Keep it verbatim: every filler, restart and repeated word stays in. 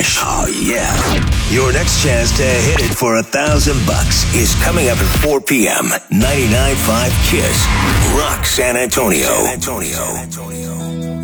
cash. Oh, yeah. Your next chance to hit it for a thousand bucks is coming up at four p.m. ninety-nine point five KISS. Rock San Antonio. San Antonio.